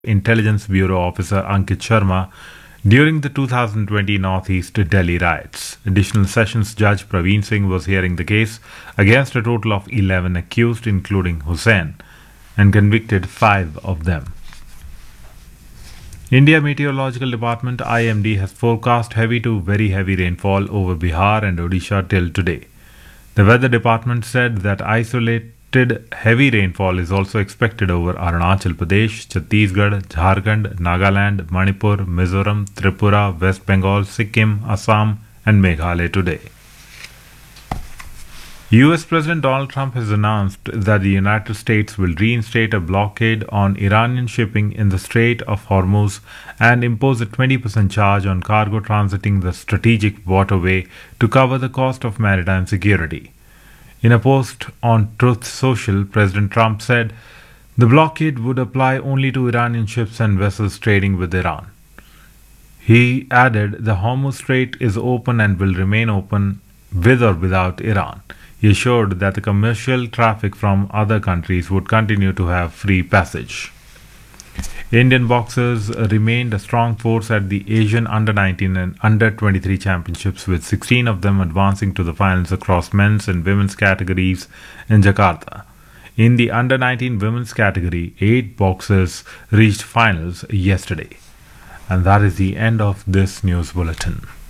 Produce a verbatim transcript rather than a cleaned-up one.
Intelligence Bureau Officer Ankit Sharma during the two thousand twenty Northeast Delhi riots. Additional Sessions Judge Praveen Singh was hearing the case against a total of eleven accused, including Hussain, and convicted five of them. India Meteorological Department I M D has forecast heavy to very heavy rainfall over Bihar and Odisha till today. The Weather Department said that isolated heavy rainfall is also expected over Arunachal Pradesh, Chhattisgarh, Jharkhand, Nagaland, Manipur, Mizoram, Tripura, West Bengal, Sikkim, Assam, and Meghalaya today. U S President Donald Trump has announced that the United States will reinstate a blockade on Iranian shipping in the Strait of Hormuz and impose a twenty percent charge on cargo transiting the strategic waterway to cover the cost of maritime security. In a post on Truth Social, President Trump said the blockade would apply only to Iranian ships and vessels trading with Iran. He added the Hormuz Strait is open and will remain open with or without Iran. He assured that the commercial traffic from other countries would continue to have free passage. Indian boxers remained a strong force at the Asian under nineteen and under twenty-three championships, with sixteen of them advancing to the finals across men's and women's categories in Jakarta. In the under nineteen women's category, eight boxers reached finals yesterday. And that is the end of this news bulletin.